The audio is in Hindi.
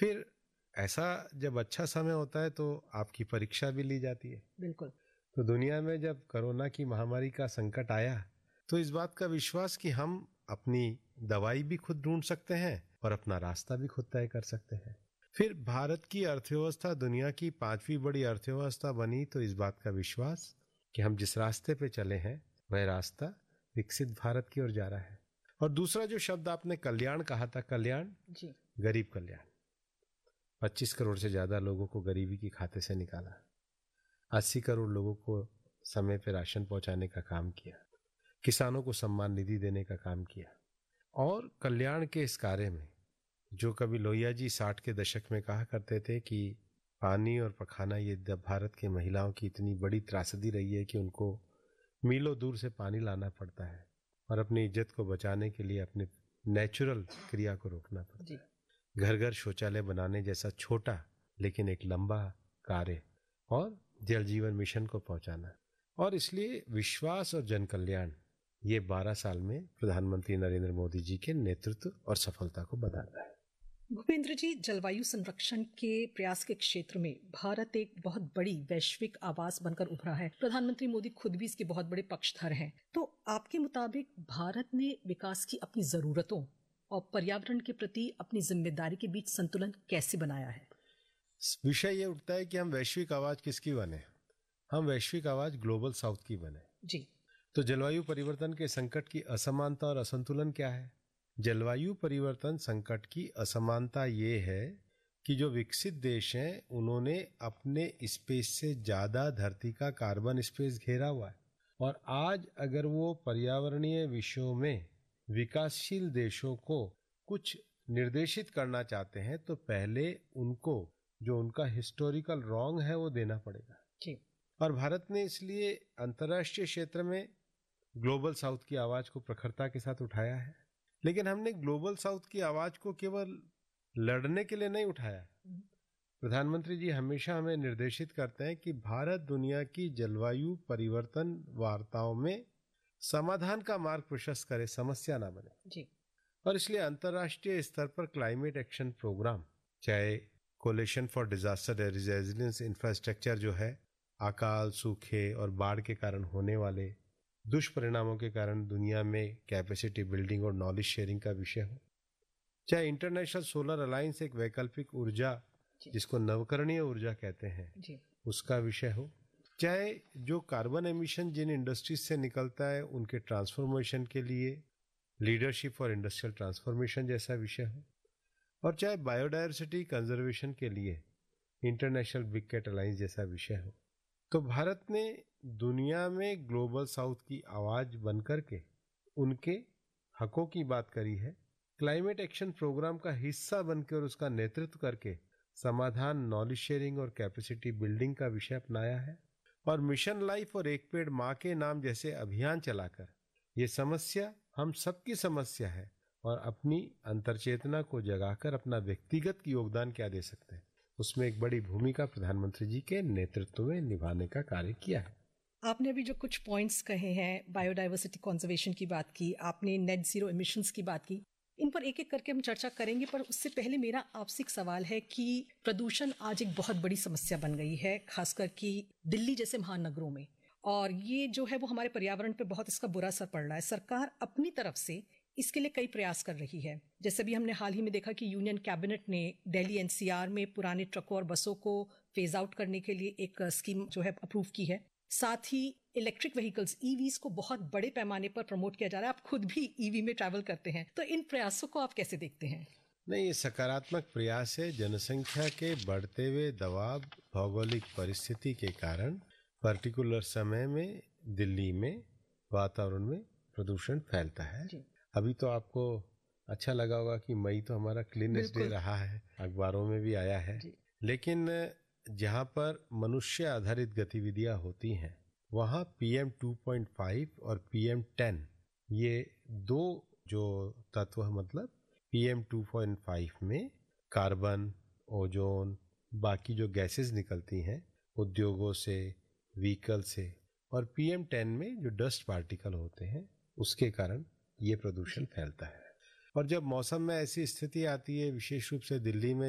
फिर ऐसा जब अच्छा समय होता है तो आपकी परीक्षा भी ली जाती है। बिल्कुल। तो दुनिया में जब कोरोना की महामारी का संकट आया तो इस बात का विश्वास कि हम अपनी दवाई भी खुद ढूंढ सकते हैं और अपना रास्ता भी खुद तय कर सकते हैं। फिर भारत की अर्थव्यवस्था दुनिया की 5वीं बड़ी अर्थव्यवस्था बनी, तो इस बात का विश्वास कि हम जिस रास्ते पे चले हैं वह रास्ता विकसित भारत की ओर जा रहा है। और दूसरा जो शब्द आपने कल्याण कहा था, कल्याण जी। गरीब कल्याण, 25 करोड़ से ज्यादा लोगों को गरीबी की खाते से निकाला, 80 करोड़ लोगों को समय पे राशन पहुंचाने का काम किया, किसानों को सम्मान निधि देने का काम किया। और कल्याण के इस कार्य में जो कभी लोहिया जी 60 के दशक में कहा करते थे कि पानी और पखाना ये भारत के महिलाओं की इतनी बड़ी त्रासदी रही है कि उनको मीलों दूर से पानी लाना पड़ता है और अपनी इज्जत को बचाने के लिए अपने नेचुरल क्रिया को रोकना पड़ता है। घर घर शौचालय बनाने जैसा छोटा लेकिन एक लंबा कार्य और जल जीवन मिशन को पहुंचाना। और इसलिए विश्वास और जन कल्याण ये 12 साल में प्रधानमंत्री नरेंद्र मोदी जी के नेतृत्व और सफलता को बताता है। भूपेंद्र जी, जलवायु संरक्षण के प्रयास के क्षेत्र में भारत एक बहुत बड़ी वैश्विक आवाज बनकर उभरा है। प्रधानमंत्री मोदी खुद भी इसके बहुत बड़े पक्षधर हैं। तो आपके मुताबिक भारत ने विकास की अपनी जरूरतों और पर्यावरण के प्रति अपनी जिम्मेदारी के बीच संतुलन कैसे बनाया है? विषय ये उठता है कि हम वैश्विक आवाज किसकी बने? हम वैश्विक आवाज ग्लोबल साउथ की बने जी। तो जलवायु परिवर्तन के संकट की असमानता और असंतुलन क्या है? जलवायु परिवर्तन संकट की असमानता ये है कि जो विकसित देश हैं उन्होंने अपने स्पेस से ज्यादा धरती का कार्बन स्पेस घेरा हुआ है। और आज अगर वो पर्यावरणीय विषयों में विकासशील देशों को कुछ निर्देशित करना चाहते हैं तो पहले उनको जो उनका हिस्टोरिकल रॉन्ग है वो देना पड़ेगा जी। और भारत ने इसलिए अंतर्राष्ट्रीय क्षेत्र में ग्लोबल साउथ की आवाज को प्रखरता के साथ उठाया है। लेकिन हमने ग्लोबल साउथ की आवाज को केवल लड़ने के लिए नहीं उठाया। प्रधानमंत्री जी हमेशा हमें निर्देशित करते हैं कि भारत दुनिया की जलवायु परिवर्तन वार्ताओं में समाधान का मार्ग प्रशस्त करे, समस्या ना बने जी। और इसलिए अंतर्राष्ट्रीय स्तर पर क्लाइमेट एक्शन प्रोग्राम, चाहे collision for disaster resilience infrastructure जो है, अकाल, सूखे और बाढ़ के कारण होने वाले दुष्परिणामों के कारण दुनिया में कैपेसिटी बिल्डिंग और नॉलेज शेयरिंग का विषय हो, चाहे इंटरनेशनल सोलर अलायंस एक वैकल्पिक ऊर्जा जिसको नवकरणीय ऊर्जा कहते हैं जी। उसका विषय हो, चाहे जो कार्बन एमिशन जिन इंडस्ट्रीज से निकलता है उनके ट्रांसफॉर्मेशन के लिए लीडरशिप फॉर इंडस्ट्रियल ट्रांसफॉर्मेशन जैसा विषय हो, और चाहे बायोडायवर्सिटी कंजर्वेशन के लिए इंटरनेशनल बिग कैट अलायंस जैसा विषय हो। तो भारत ने दुनिया में ग्लोबल साउथ की आवाज बनकर के उनके हकों की बात करी है, क्लाइमेट एक्शन प्रोग्राम का हिस्सा बनकर उसका नेतृत्व करके समाधान, नॉलेज शेयरिंग और कैपेसिटी बिल्डिंग का विषय अपनाया है और मिशन लाइफ और एक पेड़ माँ के नाम जैसे अभियान चलाकर ये समस्या हम सबकी समस्या है और अपनी अंतर्चेतना को जगाकर अपना व्यक्तिगत योगदान क्या दे सकते हैं उसमें एक बड़ी भूमिका प्रधानमंत्री जी के नेतृत्व में निभाने का कार्य किया है। आपने अभी जो कुछ पॉइंट्स कहे हैं, बायोडाइवर्सिटी कंजर्वेशन की बात की, आपने नेट जीरो एमिशंस की बात की, इन पर एक एक करके हम चर्चा करेंगे। पर उससे पहले मेरा आपसे एक सवाल है कि प्रदूषण आज एक बहुत बड़ी समस्या बन गई है, खासकर कि दिल्ली जैसे महानगरों में, और ये जो है वो हमारे पर्यावरण पे बहुत इसका बुरा असर पड़ रहा है। सरकार अपनी तरफ से इसके लिए कई प्रयास कर रही है। जैसे भी हमने हाल ही में देखा कि यूनियन कैबिनेट ने दिल्ली एनसीआर में पुराने ट्रकों और बसों को फेज आउट करने के लिए एक स्कीम जो है अप्रूव की है। साथ ही इलेक्ट्रिक व्हीकल्स, ईवीज को बहुत बड़े पैमाने पर प्रमोट किया जा रहा है। आप खुद भी ईवी में ट्रैवल करते हैं, तो इन प्रयासों को आप कैसे देखते हैं? नहीं, ये सकारात्मक प्रयास है। जनसंख्या के बढ़ते हुए दबाव, भौगोलिक परिस्थिति के कारण पर्टिकुलर समय में दिल्ली में वातावरण में प्रदूषण फैलता है। अभी तो आपको अच्छा लगा होगा कि मई तो हमारा क्लीनेस डे रहा है, अखबारों में भी आया है। लेकिन जहाँ पर मनुष्य आधारित गतिविधियां होती हैं वहाँ PM 2.5 और PM 10 ये दो जो तत्व मतलब PM 2.5 में कार्बन, ओजोन, बाकी जो गैसेस निकलती हैं उद्योगों से, व्हीकल से, और PM 10 में जो डस्ट पार्टिकल होते हैं उसके कारण ये प्रदूषण फैलता है। और जब मौसम में ऐसी स्थिति आती है, विशेष रूप से दिल्ली में